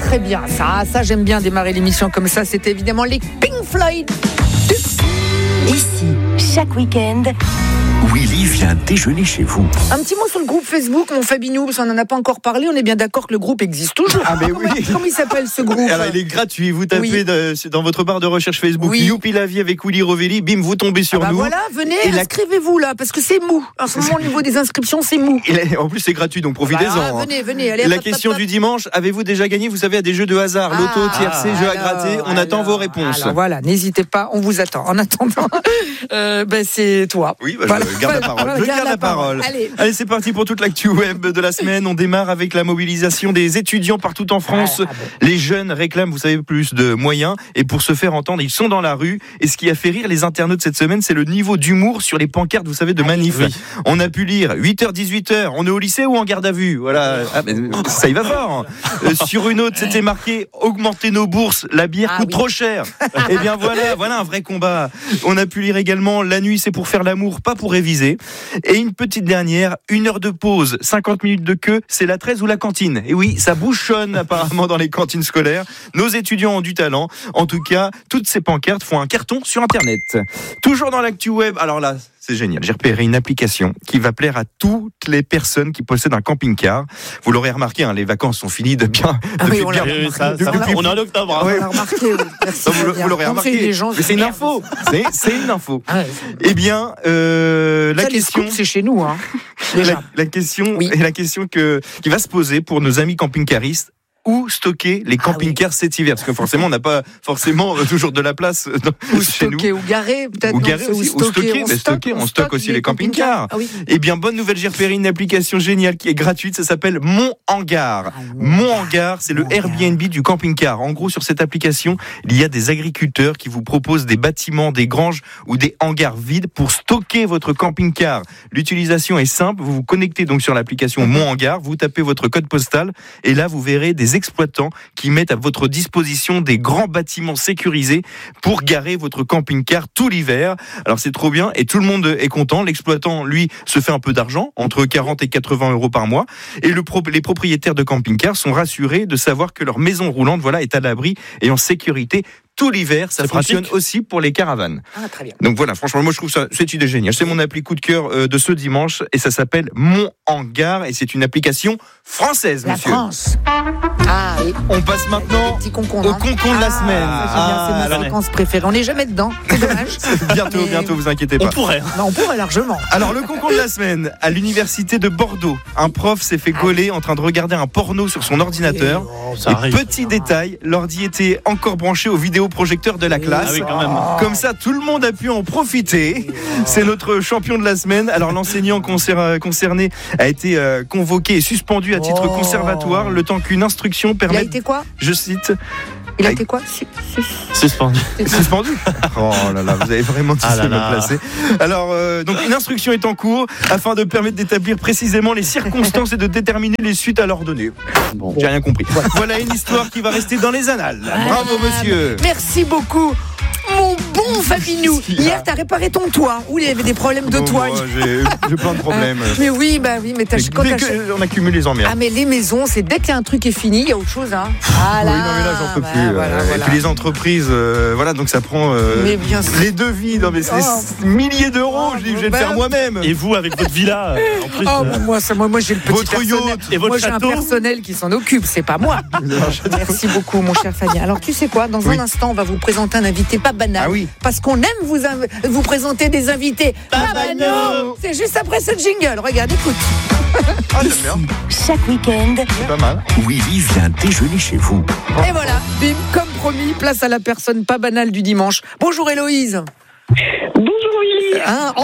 très bien. Ça j'aime bien démarrer l'émission comme ça. C'était évidemment les Pink Floyd. Ici, chaque week-end, Willy vient déjeuner chez vous. Un petit mot sur le groupe Facebook, mon Fabinou, parce qu'on n'en a pas encore parlé. On est bien d'accord que le groupe existe toujours. Ah mais oui. Comment il s'appelle ce groupe? Alors, il est gratuit. Vous tapez Oui. dans votre barre de recherche Facebook Youpi la vie avec Willy Rovelli. Bim, vous tombez sur nous. Voilà, venez, Et inscrivez-vous là, parce que c'est mou. En ce moment, au niveau des inscriptions, c'est mou. En plus, c'est gratuit, donc profitez-en. Venez, allez. La question du dimanche, avez-vous déjà gagné? Vous savez, à des jeux de hasard, loto, tiercé, jeux à gratter. On attend vos réponses. Alors voilà, n'hésitez pas, on vous attend. En attendant, c'est toi. Oui, je garde la parole. Je garde la parole. Allez, c'est parti pour toute l'actu web de la semaine. On démarre avec la mobilisation des étudiants partout en France. Les jeunes réclament, vous savez, plus de moyens. Et pour se faire entendre, ils sont dans la rue. Et ce qui a fait rire les internautes cette semaine, c'est le niveau d'humour sur les pancartes, vous savez, de manif. Oui. On a pu lire 8h, 18h. On est au lycée ou en garde à vue? Voilà. Ça y va fort. Sur une autre, c'était marqué augmenter nos bourses. La bière coûte trop cher. Eh bien voilà un vrai combat. On a pu lire également la nuit, c'est pour faire l'amour, pas pour réviser. Et une petite dernière, 1 heure de pause, 50 minutes de queue, c'est la 13 ou la cantine. Et oui, ça bouchonne apparemment dans les cantines scolaires. Nos étudiants ont du talent. En tout cas, toutes ces pancartes font un carton sur Internet. Toujours dans l'actu web, alors là, c'est génial. J'ai repéré une application qui va plaire à toutes les personnes qui possèdent un camping-car. Vous l'aurez remarqué, les vacances sont finies depuis bien. On est en octobre. On l'a remarqué. Merci, vous l'aurez remarqué. Mais c'est une info. C'est une info. Eh bien, la question, c'est chez nous. La question qui va se poser pour nos amis camping-caristes. Où stocker les camping-cars cet hiver? Parce que forcément, on n'a pas forcément toujours de la place chez nous. Ou garer, peut-être. Ou garer aussi. On stocke aussi les camping-cars. Eh bien, bonne nouvelle, j'ai repéré une application géniale qui est gratuite. Ça s'appelle Mon Hangar. Mon Hangar, c'est le Airbnb du camping-car. En gros, sur cette application, il y a des agriculteurs qui vous proposent des bâtiments, des granges ou des hangars vides pour stocker votre camping-car. L'utilisation est simple. Vous vous connectez donc sur l'application Mon Hangar. Vous tapez votre code postal et là, vous verrez des exploitants qui mettent à votre disposition des grands bâtiments sécurisés pour garer votre camping-car tout l'hiver. Alors c'est trop bien et tout le monde est content. L'exploitant, lui, se fait un peu d'argent, entre 40 et 80 euros par mois. Et les propriétaires de camping-car sont rassurés de savoir que leur maison roulante est à l'abri et en sécurité tout l'hiver. Ça fonctionne aussi pour les caravanes. Très bien. Donc voilà, franchement, moi je trouve cette idée géniale. C'est mon appli coup de cœur de ce dimanche et ça s'appelle Mon Hangar et c'est une application française, monsieur. La France. Oui. On passe maintenant au concon de la semaine. C'est ma séquence préférée. On n'est jamais dedans. C'est dommage. bientôt, vous inquiétez pas. On pourrait. On pourrait largement. Alors, le concon de la semaine, à l'université de Bordeaux, un prof s'est fait gauler en train de regarder un porno sur son ordinateur. Et petit détail, l'ordi était encore branché au vidéoprojecteur de la classe. Quand même. Comme ça, tout le monde a pu en profiter. C'est notre champion de la semaine. Alors, l'enseignant concerné a été convoqué et suspendu à titre conservatoire, le temps qu'une instruction permette. Il a été quoi? Je cite. Il a été quoi? Suspendu. Suspendu. Oh là là, vous avez vraiment dit ça me placer. Alors, donc une instruction est en cours afin de permettre d'établir précisément les circonstances et de déterminer les suites à leur donner. Bon, j'ai rien compris. Voilà une histoire qui va rester dans les annales. Bravo, monsieur. Merci beaucoup. Mon bon Fabinou, hier t'as réparé ton toit. Où il y avait des problèmes de toit. J'ai plein de problèmes. Mais oui, mais on accumule les emmerdes. Mais les maisons, c'est dès qu'il y a un truc qui est fini, il y a autre chose. Oui, non, mais là j'en peux plus. Et puis les entreprises, donc ça prend les devis. Non, mais c'est des milliers d'euros. Je vais le faire moi-même. Et vous, avec votre villa, en plus. Moi j'ai le petit votre personnel. yacht et votre j'ai un château. Personnel qui s'en occupe, c'est pas moi. Merci beaucoup, mon cher Fabien. Alors tu sais quoi, dans un instant, on va vous présenter un invité pas banal. Parce qu'on aime vous présenter des invités pas banaux. C'est juste après ce jingle. Regarde, écoute. J'aime bien. chaque week-end, C'est pas mal. Willy vient déjeuner chez vous. Et voilà, bim, comme promis, place à la personne pas banale du dimanche. Bonjour Héloïse. Bonjour Willy.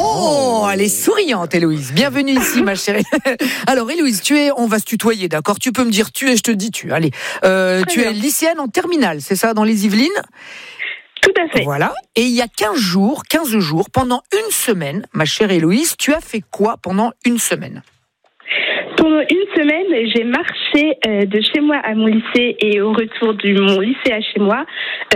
Elle est souriante Héloïse. Bienvenue ici ma chérie. Alors Héloïse, on va se tutoyer, d'accord? Tu peux me dire tu et je te dis tu. Allez, tu es lycéenne en terminale, c'est ça, dans les Yvelines? Tout à fait. Voilà. Et il y a 15 jours, pendant une semaine, ma chère Héloïse, tu as fait quoi pendant une semaine? Pendant une semaine, j'ai marché de chez moi à mon lycée et au retour de mon lycée à chez moi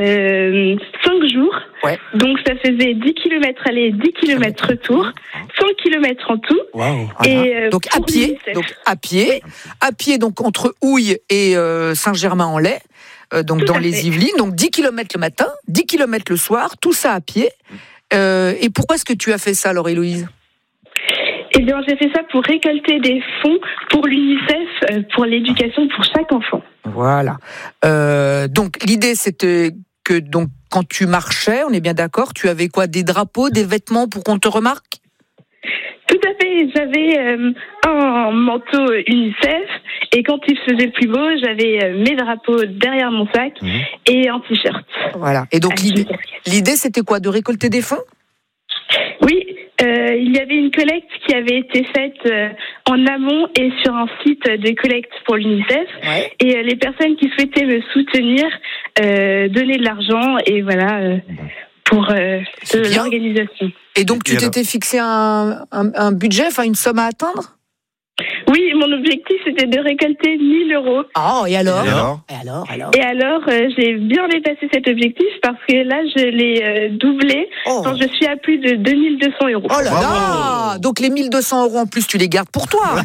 5 jours. Ouais. Donc ça faisait 10 km aller, 10 km retour, 100 km en tout. Waouh. Et donc à pied, donc entre Houille et Saint-Germain-en-Laye. donc dans les Yvelines, donc 10 km le matin, 10 km le soir, tout ça à pied. Et pourquoi est-ce que tu as fait ça, alors, Héloïse ? Eh bien, j'ai fait ça pour récolter des fonds pour l'UNICEF, pour l'éducation pour chaque enfant. Voilà. Donc, l'idée, c'était que donc, quand tu marchais, on est bien d'accord, tu avais quoi ? Des drapeaux, des vêtements pour qu'on te remarque ? Tout à fait. J'avais un manteau UNICEF et quand il faisait plus beau, j'avais mes drapeaux derrière mon sac et un t-shirt. Voilà. Et donc, l'idée, c'était quoi ? De récolter des fonds ? Oui. Il y avait une collecte qui avait été faite en amont et sur un site de collecte pour l'UNICEF. Ouais. Et les personnes qui souhaitaient me soutenir donnaient de l'argent et voilà pour l'organisation. Et donc tu t'étais fixé un budget, enfin une somme à atteindre ? Oui, mon objectif c'était de récolter 1 000 €. Oh, et alors ? Et alors, j'ai bien dépassé cet objectif parce que là, je l'ai doublé. Quand je suis à plus de 2 200 €. Oh là là ! Donc les 1 200 € en plus, tu les gardes pour toi.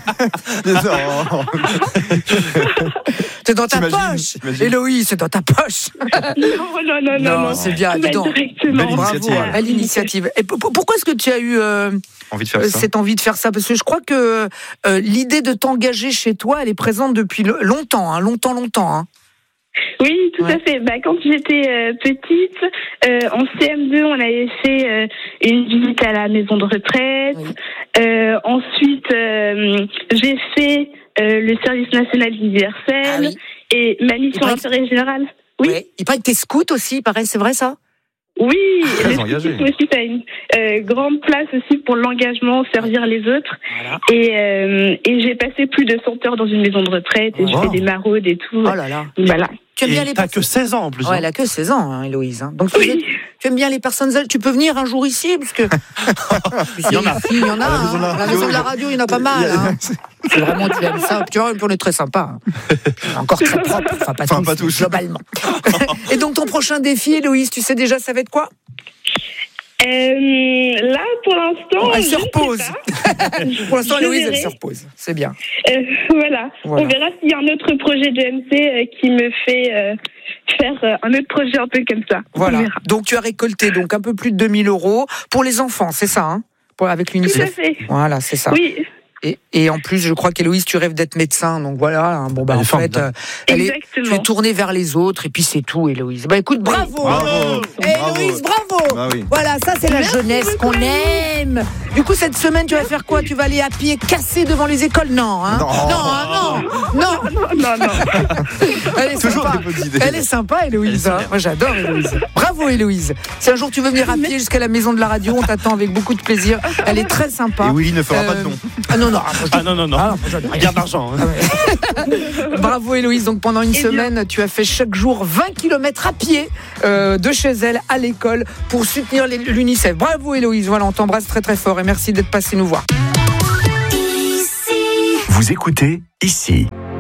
C'est dans ta poche. Héloïse, c'est dans ta poche. Non, c'est bien. Dis donc. Bravo, belle initiative. Et pourquoi est-ce que tu as eu cette envie de faire ça ? Parce que je crois que l'idée de t'engager chez toi, elle est présente depuis longtemps, longtemps. Hein. Oui, tout à fait. Quand j'étais petite, en CM2, on avait fait une visite à la maison de retraite. Oui. Ensuite, j'ai fait le service national universel et ma mission d'intérêt général. Oui. Ouais. Il paraît que t'es scout aussi, il paraît, c'est vrai ça ? Oui, le scoutisme aussi, ça a une grande place aussi pour l'engagement, servir les autres. Voilà. Et j'ai passé plus de 100 heures dans une maison de retraite et je fais des maraudes et tout. Oh là là. Voilà. Tu aimes bien les personnes... T'as que 16 ans en plus. Ouais, elle a que 16 ans, Héloïse. Donc tu aimes bien les personnes âgées. Tu peux venir un jour ici, parce que il y en a. À la maison de la radio, il y en a pas mal. C'est vraiment, tu aimes ça. Tu vois, on est très sympa. Encore très propre. Enfin, pas tous, globalement. Et donc, ton prochain défi, Héloïse, tu sais déjà, ça va être quoi ? Là, pour l'instant, elle se repose. Pour l'instant, Héloïse, elle se repose. C'est bien. Voilà. On verra s'il y a un autre projet de MC qui me fait faire un autre projet un peu comme ça. Voilà. Donc, tu as récolté donc un peu plus de 2 000 € pour les enfants, c'est ça, hein ? Avec l'UNICEF. Tout à fait. Voilà, c'est ça. Oui. Et en plus, je crois qu'Héloïse, tu rêves d'être médecin, donc voilà. En fait, tu es tournée vers les autres, et puis c'est tout, Héloïse. Écoute, bravo. Héloïse, bravo. Bah oui. Voilà, ça c'est la jeunesse qu'on aime. Du coup, cette semaine, tu vas faire quoi ? Tu vas aller à pied casser devant les écoles ? Non, hein ? Non. Elle est toujours sympa. des bonnes idées. Elle est sympa, Héloïse. Moi, j'adore Héloïse. Bravo, Héloïse. Si un jour tu veux venir à pied jusqu'à la maison de la radio, on t'attend avec beaucoup de plaisir. Elle est très sympa. Et Willy ne fera pas de nom. Non. Garde d'argent. Bravo Héloïse, donc pendant une semaine, tu as fait chaque jour 20 km à pied de chez elle à l'école pour soutenir l'UNICEF. Bravo Héloïse, voilà, on t'embrasse très très fort et merci d'être passé nous voir. Vous écoutez Ici.